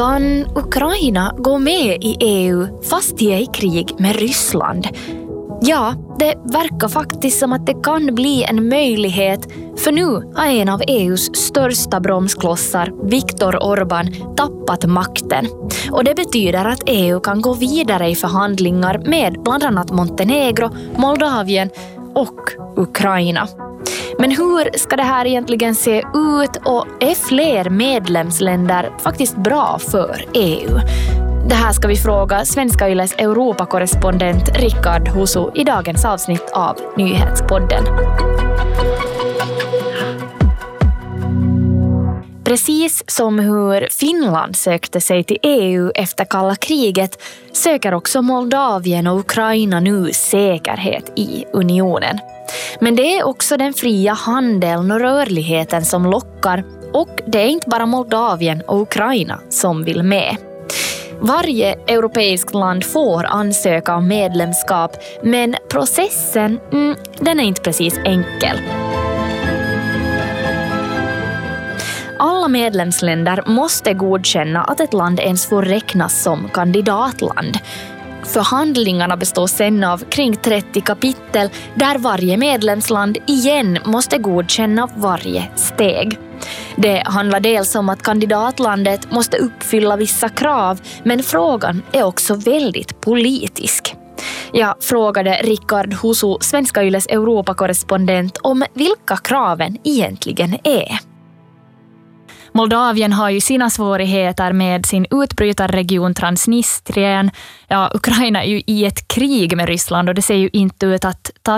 Kan Ukraina gå med i EU fast de är i krig med Ryssland? Ja, det verkar faktiskt som att det kan bli en möjlighet, för nu har en av EUs största bromsklossar, Viktor Orbán, tappat makten. Och det betyder att EU kan gå vidare i förhandlingar med bland annat Montenegro, Moldavien och Ukraina. Men hur ska det här egentligen se ut, och är fler medlemsländer faktiskt bra för EU? Det här ska vi fråga Svenska Yles Europakorrespondent Rickard Husu i dagens avsnitt av Nyhetspodden. Precis som hur Finland sökte sig till EU efter kalla kriget söker också Moldavien och Ukraina nu säkerhet i unionen. Men det är också den fria handeln och rörligheten som lockar, och det är inte bara Moldavien och Ukraina som vill med. Varje europeiskt land får ansöka om medlemskap, men processen den är inte precis enkel. Alla medlemsländer måste godkänna att ett land ens får räknas som kandidatland. Förhandlingarna består sedan av kring 30 kapitel där varje medlemsland igen måste godkänna varje steg. Det handlar dels om att kandidatlandet måste uppfylla vissa krav, men frågan är också väldigt politisk. Jag frågade Rickard Husu, Svenska Yles Europakorrespondent, om vilka kraven egentligen är. Moldavien har ju sina svårigheter med sin utbrytarregion Transnistrien. Ja, Ukraina är ju i ett krig med Ryssland och det ser ju inte ut att ta